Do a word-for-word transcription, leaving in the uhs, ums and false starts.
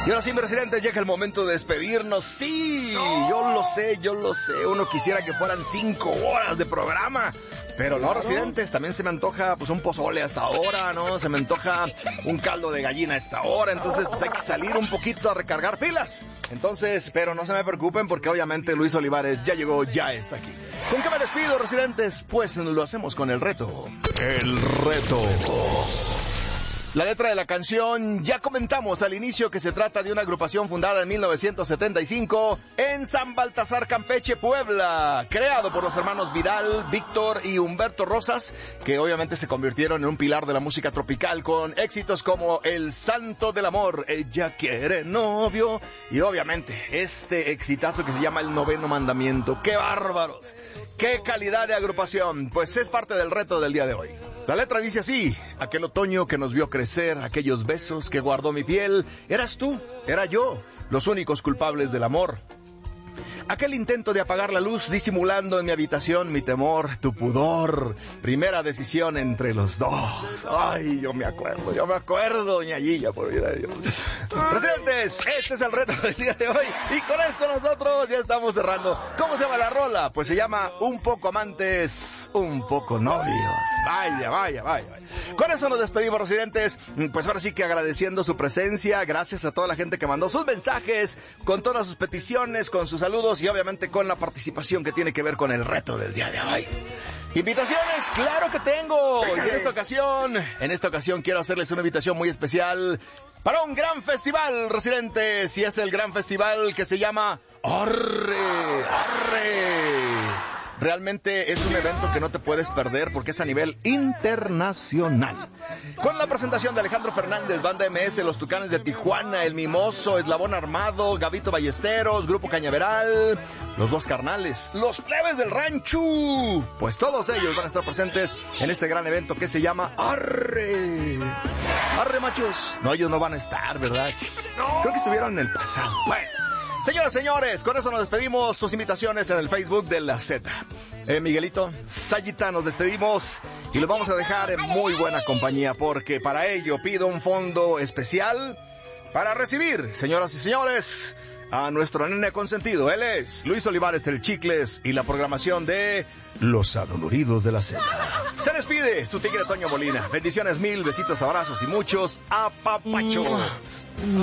Y ahora sí, mi residente, llega el momento de despedirnos. Sí, yo lo sé, yo lo sé. Uno quisiera que fueran cinco horas de programa. Pero no, residentes, también se me antoja pues un pozole hasta ahora, ¿no? Se me antoja un caldo de gallina hasta ahora. Entonces, pues hay que salir un poquito a recargar pilas. Entonces, pero no se me preocupen porque obviamente Luis Olivares ya llegó, ya está aquí. ¿Con qué me despido, residentes? Pues lo hacemos con el reto. El reto. La letra de la canción, ya comentamos al inicio que se trata de una agrupación fundada en mil novecientos setenta y cinco en San Baltasar, Campeche, Puebla, creado por los hermanos Vidal, Víctor y Humberto Rosas, que obviamente se convirtieron en un pilar de la música tropical con éxitos como El Santo del Amor, Ella quiere novio, y obviamente este exitazo que se llama El Noveno Mandamiento. ¡Qué bárbaros! ¡Qué calidad de agrupación! Pues es parte del reto del día de hoy. La letra dice así: aquel otoño que nos vio crecer, aquellos besos que guardó mi piel, eras tú, era yo, los únicos culpables del amor. Aquel intento de apagar la luz disimulando en mi habitación mi temor, tu pudor, primera decisión entre los dos. Ay, yo me acuerdo, yo me acuerdo, doña Gilla, por vida de Dios. Presidentes, este es el reto del día de hoy y con esto nosotros ya estamos cerrando. ¿Cómo se llama la rola? Pues se llama Un poco amantes, un poco novios. Vaya, vaya, vaya, vaya. Con eso nos despedimos, residentes. Pues ahora sí que agradeciendo su presencia, gracias a toda la gente que mandó sus mensajes, con todas sus peticiones, con sus saludos y obviamente con la participación que tiene que ver con el reto del día de hoy. Invitaciones, claro que tengo. Y en esta ocasión, en esta ocasión quiero hacerles una invitación muy especial para un gran festival, residentes, y es el gran festival que se llama Arre, Arre. Realmente es un evento que no te puedes perder porque es a nivel internacional. Con la presentación de Alejandro Fernández, Banda M S, Los Tucanes de Tijuana, El Mimoso, Eslabón Armado, Gabito Ballesteros, Grupo Cañaveral, Los Dos Carnales, Los Plebes del Rancho. Pues todos ellos van a estar presentes en este gran evento que se llama Arre. Arre, machos. No, ellos no van a estar, ¿verdad? Creo que estuvieron en el pasado. Bueno. Señoras, señores, con eso nos despedimos. Tus invitaciones en el Facebook de La Z. Eh, Miguelito, Sayita, nos despedimos y los vamos a dejar en muy buena compañía porque para ello pido un fondo especial para recibir, señoras y señores, a nuestro nene consentido. Él es Luis Olivares, el Chicles, y la programación de Los Adoloridos de La Z. Se despide su tigre Toño Molina. Bendiciones mil, besitos, abrazos y muchos apapachos.